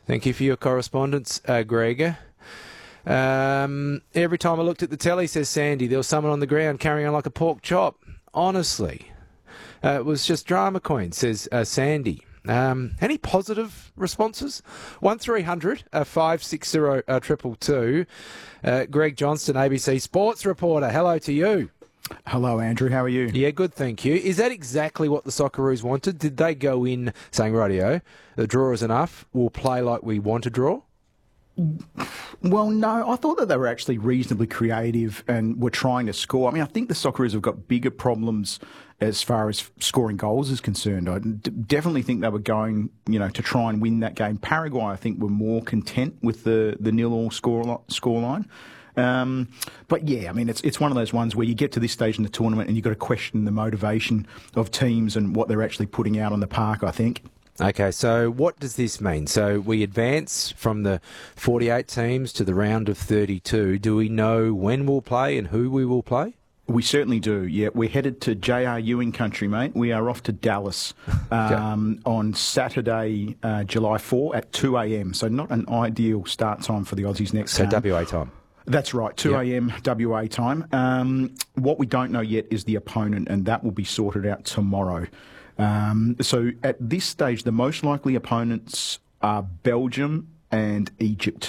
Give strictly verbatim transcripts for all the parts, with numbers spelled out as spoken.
Thank you for your correspondence, uh, Greg. Um, every time I looked at the telly, says Sandy, there was someone on the ground carrying on like a pork chop. Honestly. Uh, it was just drama queen, says uh, Sandy. Um, any positive responses? one three hundred five six zero two two two. Uh, Greg Johnston, A B C Sports reporter. Hello to you. Hello, Andrew. How are you? Yeah, good, thank you. Is that exactly what the Socceroos wanted? Did they go in saying, rightio, the draw is enough, we'll play like we want to draw? Well, no, I thought that they were actually reasonably creative and were trying to score. I mean, I think the Socceroos have got bigger problems as far as scoring goals is concerned. I d- definitely think they were going, you know, to try and win that game. Paraguay, I think, were more content with the, the nil-all score scoreline. Um, but yeah, I mean, it's it's one of those ones where you get to this stage in the tournament and you've got to question the motivation of teams and what they're actually putting out on the park, I think. Okay, so what does this mean? So we advance from the forty-eight teams to the round of thirty-two. Do we know when we'll play and who we will play? We certainly do, yeah. We're headed to J R Ewing country, mate. We are off to Dallas um, on Saturday, uh, July fourth at two a.m. So not an ideal start time for the Aussies next So game. W A time. That's right, two a.m. Yep. W A time. Um, what we don't know yet is the opponent, and that will be sorted out tomorrow. Um, so at this stage, the most likely opponents are Belgium and Egypt.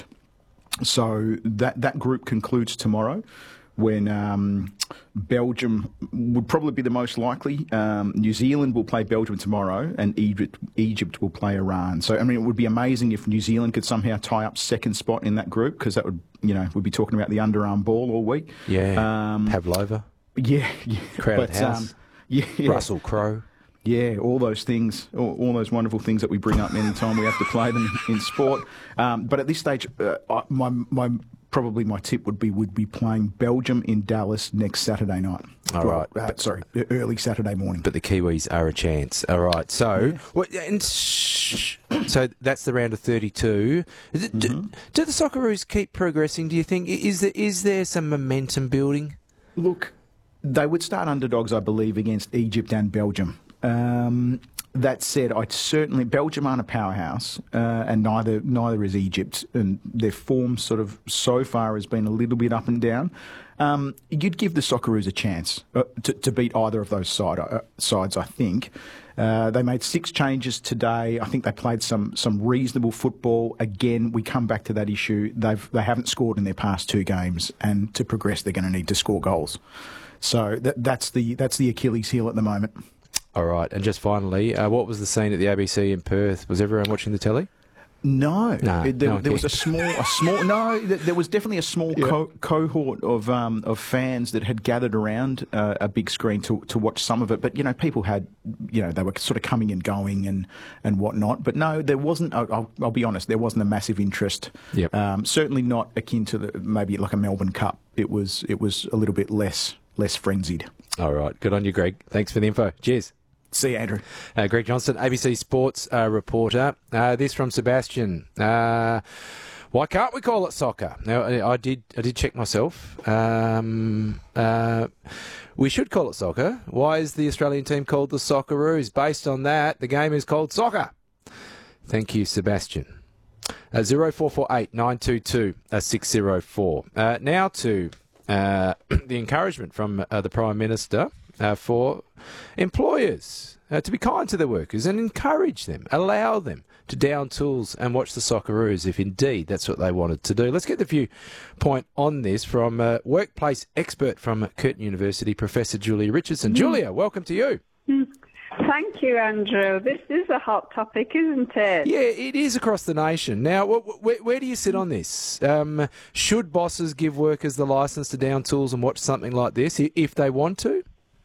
So that, that group concludes tomorrow, when um, Belgium would probably be the most likely. Um, New Zealand will play Belgium tomorrow, and Egypt, Egypt will play Iran. So, I mean, it would be amazing if New Zealand could somehow tie up second spot in that group, because that would, you know, we'd be talking about the underarm ball all week. Yeah, um, Pavlova. Yeah. yeah. Crowded but, House. Um, yeah, yeah. Russell Crowe. Yeah, all those things, all, all those wonderful things that we bring up any time we have to play them in sport. Um, but at this stage, uh, my my probably my tip would be would be playing Belgium in Dallas next Saturday night. All well, right, uh, sorry, early Saturday morning. But the Kiwis are a chance. All right, so yeah. what, and sh- so that's the round of thirty-two. Is it, mm-hmm. do, do the Socceroos keep progressing? Do you think is there is there some momentum building? Look, they would start underdogs, I believe, against Egypt and Belgium. Um, that said, I certainly Belgium aren't a powerhouse, uh, and neither neither is Egypt, and their form sort of so far has been a little bit up and down. Um, you'd give the Socceroos a chance uh, to, to beat either of those side, uh, sides, I think. Uh, they made six changes today. I think they played some some reasonable football. Again, we come back to that issue. They've they haven't scored in their past two games, and to progress, they're going to need to score goals. So that, that's the that's the Achilles heel at the moment. All right, and just finally, uh, what was the scene at the A B C in Perth? Was everyone watching the telly? No, no it, there, no there was a small, a small. No, there was definitely a small yeah. co- cohort of um, of fans that had gathered around uh, a big screen to to watch some of it. But you know, people had, you know, they were sort of coming and going and, and whatnot. But no, there wasn't. I'll, I'll be honest, there wasn't a massive interest. Yep. Um, certainly not akin to the, maybe like a Melbourne Cup. It was it was a little bit less less frenzied. All right, good on you, Greg. Thanks for the info. Cheers. See you, Andrew. Uh, Greg Johnston, A B C Sports uh, reporter. Uh, this from Sebastian. Uh, why can't we call it soccer? Now, I, I did I did check myself. Um, uh, we should call it soccer. Why is the Australian team called the Socceroos? Based on that, the game is called soccer. Thank you, Sebastian. Uh, zero four four eight nine two two six zero four. Uh, now to uh, the encouragement from uh, the Prime Minister. Uh, for employers uh, to be kind to their workers and encourage them, allow them to down tools and watch the Socceroos if indeed that's what they wanted to do. Let's get the viewpoint on this from uh, workplace expert from Curtin University, Professor Julia Richardson. Mm. Julia, welcome to you. Mm. Thank you, Andrew. This is a hot topic, isn't it? Yeah, it is across the nation. Now, wh- wh- where do you sit on this? Um, should bosses give workers the licence to down tools and watch something like this if they want to?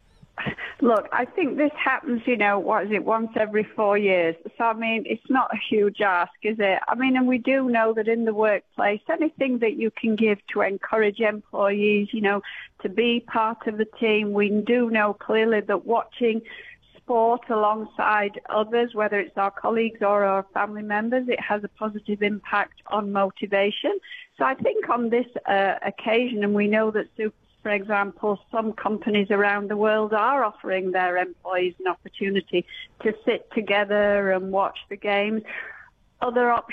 Look, I think this happens, you know, what is it, once every four years. So, I mean, it's not a huge ask, is it? I mean, and we do know that in the workplace, anything that you can give to encourage employees, you know, to be part of the team, we do know clearly that watching sport alongside others, whether it's our colleagues or our family members, it has a positive impact on motivation. So I think on this uh, occasion, and we know that Super For example, some companies around the world are offering their employees an opportunity to sit together and watch the games. Other options